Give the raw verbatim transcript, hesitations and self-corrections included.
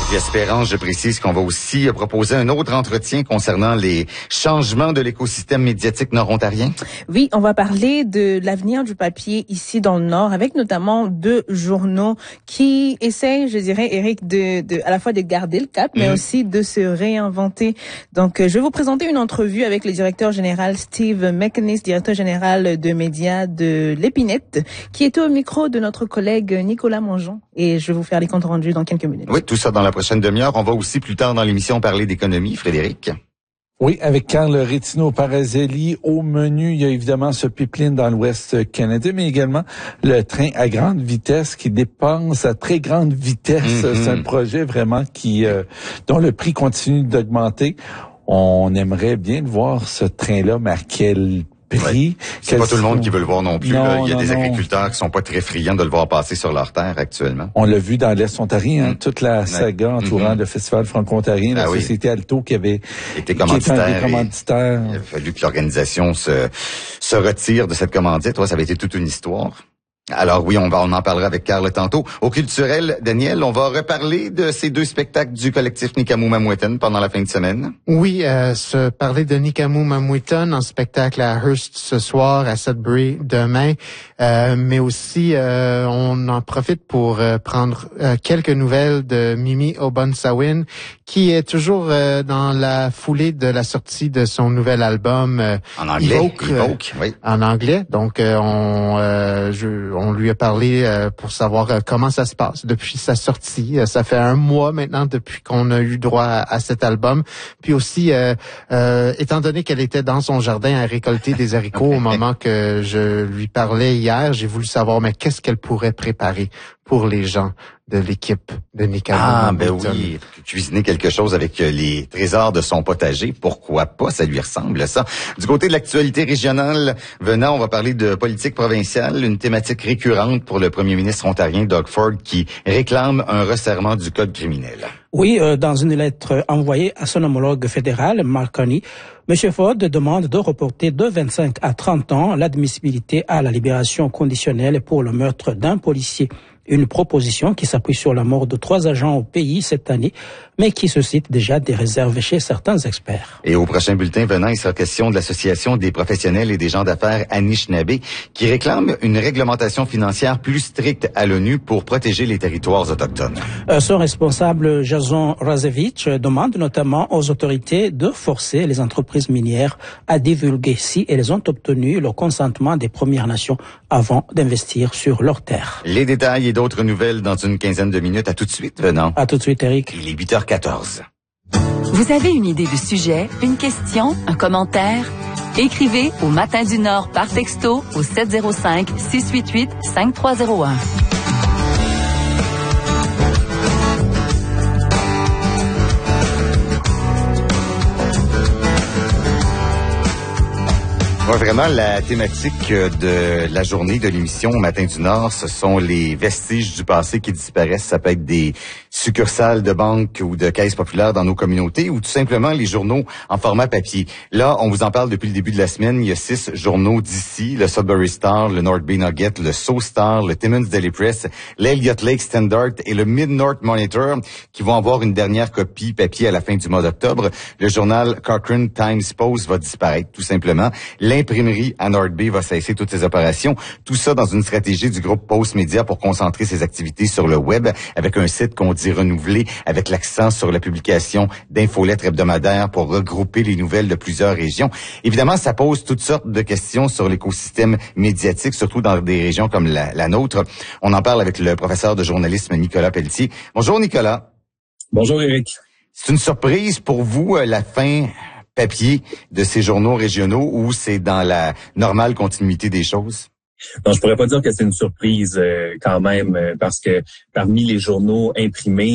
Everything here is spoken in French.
Sylvie Espérance, je précise qu'on va aussi proposer un autre entretien concernant les changements de l'écosystème médiatique nord-ontarien. Oui, on va parler de l'avenir du papier ici dans le Nord, avec notamment deux journaux qui essayent, je dirais, Éric, de, de à la fois de garder le cap, mais mmh. aussi de se réinventer. Donc, je vais vous présenter une entrevue avec le directeur général Steve McInnes, directeur général de médias de l'Épinette, qui était au micro de notre collègue Nicolas Mongeon. Et je vais vous faire les comptes rendus dans quelques minutes. Oui, tout ça dans la prochaine demi-heure. On va aussi plus tard dans l'émission parler d'économie, Frédéric. Oui, avec Carl Rétino-Parazelli au menu, il y a évidemment ce pipeline dans l'Ouest canadien, mais également le train à grande vitesse qui dépense à très grande vitesse. Mm-hmm. C'est un projet vraiment qui euh, dont le prix continue d'augmenter. On aimerait bien voir ce train-là, mais à quel prix? Oui. C'est pas tout le monde qui veut le voir non plus. Non, là. Il y a non, des non. agriculteurs qui sont pas très friands de le voir passer sur leur terre actuellement. On l'a vu dans l'Est ontarien, hein, mm. toute la saga entourant mm-hmm. le Festival franco-ontarien, la ah, société oui. Alto qui avait été commanditaire. commanditaire. Il a fallu que l'organisation se, se retire de cette commandite. Ouais, ça avait été toute une histoire. Alors oui, on va on en parlera avec Carl tantôt. Au culturel, Daniel, on va reparler de ces deux spectacles du collectif Nikamu-Mamwetton pendant la fin de semaine. Oui, euh, se parler de Nikamu-Mamwetton en spectacle à Hearst ce soir, à Sudbury demain, euh, mais aussi euh, on en profite pour euh, prendre euh, quelques nouvelles de Mimi Obunsawin, qui est toujours euh, dans la foulée de la sortie de son nouvel album euh, en anglais, Evoke, Evoke euh, oui. en anglais. Donc euh, on euh, je On lui a parlé euh, pour savoir euh, comment ça se passe depuis sa sortie. Euh, ça fait un mois maintenant depuis qu'on a eu droit à, à cet album. Puis aussi, euh, euh, étant donné qu'elle était dans son jardin à récolter des haricots au moment que je lui parlais hier, j'ai voulu savoir mais qu'est-ce qu'elle pourrait préparer pour les gens de l'équipe de Nikamu. Ah, ben oui, cuisiner quelque chose avec les trésors de son potager, pourquoi pas, ça lui ressemble, ça. Du côté de l'actualité régionale, venant, on va parler de politique provinciale, une thématique récurrente pour le premier ministre ontarien Doug Ford qui réclame un resserrement du code criminel. Oui, euh, dans une lettre envoyée à son homologue fédéral, Mark Carney, M. Ford demande de reporter de vingt-cinq à trente ans l'admissibilité à la libération conditionnelle pour le meurtre d'un policier. Une proposition qui s'appuie sur la mort de trois agents au pays cette année, mais qui suscite déjà des réserves chez certains experts. Et au prochain bulletin venant, il sera question de l'Association des professionnels et des gens d'affaires Anishinaabe, qui réclame une réglementation financière plus stricte à l'ONU pour protéger les territoires autochtones. Euh, son responsable, Jason Razevich, demande notamment aux autorités de forcer les entreprises minières à divulguer si elles ont obtenu le consentement des Premières Nations avant d'investir sur leurs terres. Les détails et d'autres nouvelles dans une quinzaine de minutes. À tout de suite, venant. À tout de suite, Eric. Il est huit heures quatorze. Vous avez une idée du sujet, une question, un commentaire? Écrivez au Matin du Nord par texto au sept zéro cinq, six huit huit, cinq trois zéro un. Ouais, vraiment, la thématique de la journée de l'émission Matin du Nord, ce sont les vestiges du passé qui disparaissent. Ça peut être des succursales de banques ou de caisses populaires dans nos communautés ou tout simplement les journaux en format papier. Là, on vous en parle depuis le début de la semaine. Il y a six journaux d'ici, le Sudbury Star, le North Bay Nugget, le Sault Star, le Timmins Daily Press, l'Elliott Lake Standard et le Mid-North Monitor qui vont avoir une dernière copie papier à la fin du mois d'octobre. Le journal Cochrane Times Post va disparaître tout simplement. L'imprimerie à North Bay va cesser toutes ses opérations. Tout ça dans une stratégie du groupe Post Media pour concentrer ses activités sur le web avec un site qu'on dit renouvelé avec l'accent sur la publication d'infolettres hebdomadaires pour regrouper les nouvelles de plusieurs régions. Évidemment, ça pose toutes sortes de questions sur l'écosystème médiatique, surtout dans des régions comme la, la nôtre. On en parle avec le professeur de journalisme Nicolas Pelletier. Bonjour Nicolas. Bonjour Éric. C'est une surprise pour vous, la fin papier de ces journaux régionaux ou c'est dans la normale continuité des choses? Non, je pourrais pas dire que c'est une surprise euh, quand même, euh, parce que parmi les journaux imprimés,